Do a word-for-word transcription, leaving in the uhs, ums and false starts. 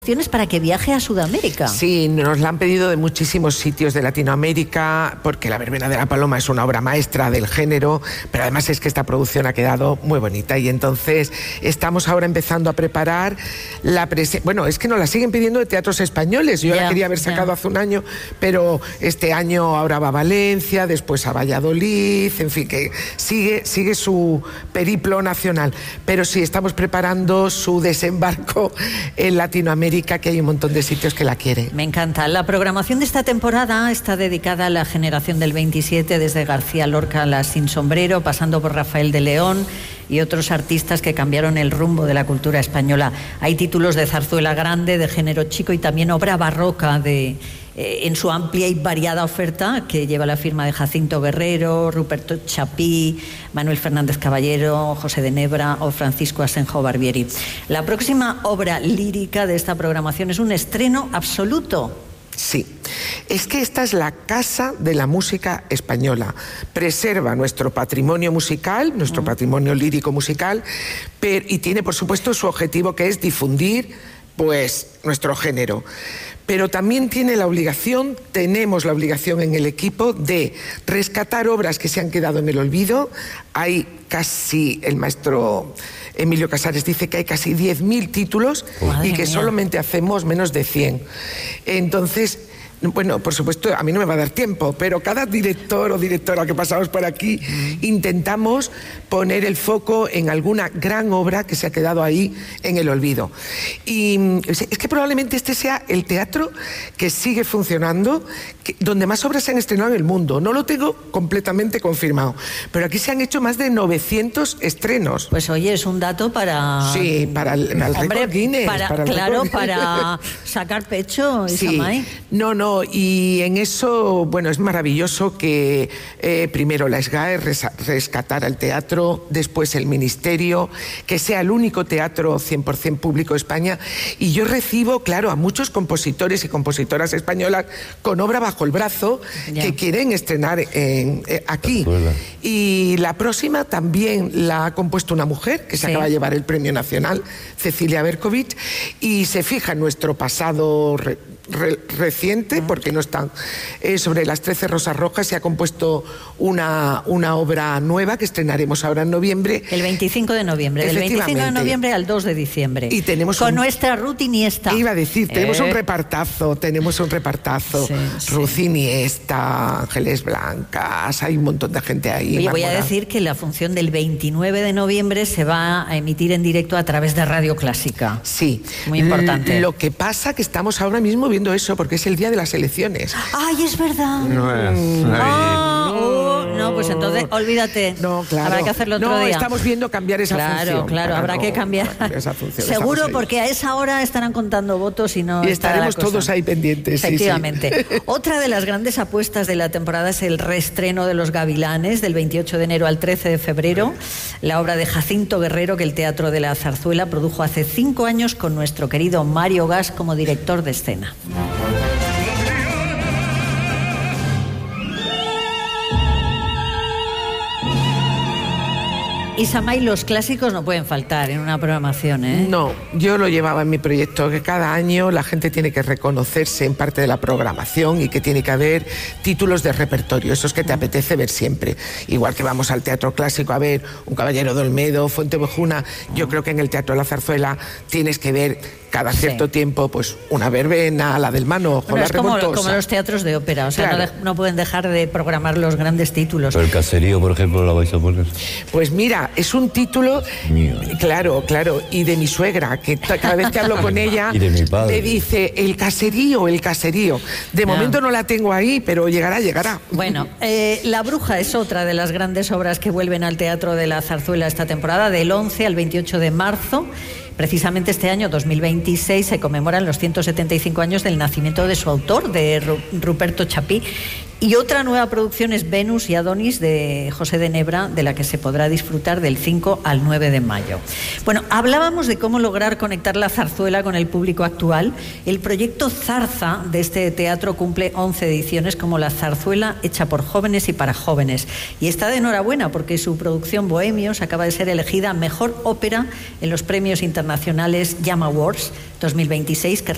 Para que viaje a Sudamérica. Sí, nos la han pedido de muchísimos sitios de Latinoamérica, porque La verbena de la paloma es una obra maestra del género, pero además es que esta producción ha quedado muy bonita y entonces estamos ahora empezando a preparar la presencia. Bueno, es que nos la siguen pidiendo de teatros españoles. Yo yeah, la quería haber sacado yeah. hace un año, pero este año ahora va a Valencia, después a Valladolid, en fin, que sigue, sigue su periplo nacional. Pero sí, estamos preparando su desembarco en Latinoamérica, que hay un montón de sitios que la quieren. Me encanta. La programación de esta temporada está dedicada a la generación del veintisiete, desde García Lorca a La Sin Sombrero, pasando por Rafael de León y otros artistas que cambiaron el rumbo de la cultura española. Hay títulos de zarzuela grande, de género chico y también obra barroca de... Eh, en su amplia y variada oferta, que lleva la firma de Jacinto Guerrero, Ruperto Chapí, Manuel Fernández Caballero, José de Nebra o Francisco Asenjo Barbieri. La próxima obra lírica de esta programación es un estreno absoluto. Sí, es que esta es la casa de la música española. Preserva nuestro patrimonio musical, nuestro mm. patrimonio lírico musical, pero, y tiene por supuesto su objetivo, que es difundir pues nuestro género. Pero también tiene la obligación, tenemos la obligación en el equipo de rescatar obras que se han quedado en el olvido. Hay casi, el maestro Emilio Casares dice que hay casi diez mil títulos Madre y que mía. solamente hacemos menos de cien. Entonces, bueno, por supuesto, a mí no me va a dar tiempo, pero cada director o directora que pasamos por aquí mm. intentamos poner el foco en alguna gran obra que se ha quedado ahí en el olvido. Y es que probablemente este sea el teatro que sigue funcionando, que, donde más obras se han estrenado en el mundo. No lo tengo completamente confirmado, pero aquí se han hecho más de novecientos estrenos. Pues oye, es un dato para... Sí, para el, para el Hombre, récord Guinness. Para, para el claro, récord para sacar pecho, Isamay. Sí, no, no. Y en eso, bueno, es maravilloso que eh, primero la SGAE rescatara el teatro, después el Ministerio, que sea el único teatro cien por cien público de España. Y yo recibo, claro, a muchos compositores y compositoras españolas con obra bajo el brazo ya. que quieren estrenar en, eh, aquí. Y la próxima también la ha compuesto una mujer que se sí. acaba de llevar el Premio Nacional, Cecilia Berkovich, y se fija en nuestro pasado re, re, reciente, porque no están eh, sobre las trece Rosas Rojas. Se ha compuesto una, una obra nueva que estrenaremos ahora en noviembre. El veinticinco de noviembre, del veinticinco de noviembre al dos de diciembre. Y tenemos con un, nuestra Ruth Iniesta. Iba a decir, tenemos eh. un repartazo, tenemos un repartazo. Sí, Ruth sí. Iniesta, Ángeles Blancas, hay un montón de gente ahí. Oye, voy a decir que la función del veintinueve de noviembre se va a emitir en directo a través de Radio Clásica. Sí. Muy importante. L- lo que pasa que estamos ahora mismo viendo eso, porque es el día de las elecciones. ¡Ay, es verdad! No es. Ah, oh, no, pues entonces olvídate. No, claro. Habrá que hacerlo otro no, día. estamos viendo cambiar esa claro, función. Claro, claro, habrá no, que cambiar. Esa función. Seguro, porque a esa hora estarán contando votos y no. Y estaremos todos ahí pendientes. Efectivamente. Sí, sí. Otra de las grandes apuestas de la temporada es el reestreno de Los Gavilanes, del veintiocho de enero al trece de febrero. La obra de Jacinto Guerrero, que el Teatro de la Zarzuela produjo hace cinco años con nuestro querido Mario Gas como director de escena. Isamay, los clásicos no pueden faltar en una programación, ¿eh? No, yo lo llevaba en mi proyecto, que cada año la gente tiene que reconocerse en parte de la programación y que tiene que haber títulos de repertorio, esos que te apetece ver siempre. Igual que vamos al teatro clásico a ver Un Caballero de Olmedo, Fuentevejuna, yo creo que en el Teatro de la Zarzuela tienes que ver cada cierto sí. tiempo, pues una verbena, la del Manojo, bueno, la es como, revoltosa. como los teatros de ópera, o sea, claro. no, de, no pueden dejar de programar los grandes títulos. Pero El Caserío, por ejemplo, ¿lo vais a poner? Pues mira, es un título, Mío. claro, claro, y de mi suegra, que cada vez que hablo con ella, y de mi padre. me dice, el caserío, el caserío. De no. momento no la tengo ahí, pero llegará, llegará. Bueno, eh, La Bruja es otra de las grandes obras que vuelven al Teatro de la Zarzuela esta temporada, del once al veintiocho de marzo. Precisamente este año, dos mil veintiséis, se conmemoran los ciento setenta y cinco años del nacimiento de su autor, de Ruperto Chapí. Y otra nueva producción es Venus y Adonis, de José de Nebra, de la que se podrá disfrutar del cinco al nueve de mayo. Bueno, hablábamos de cómo lograr conectar la zarzuela con el público actual. El proyecto Zarza de este teatro cumple once ediciones como la zarzuela hecha por jóvenes y para jóvenes. Y está de enhorabuena porque su producción Bohemios acaba de ser elegida mejor ópera en los premios internacionales Jam Awards dos mil veintiséis, que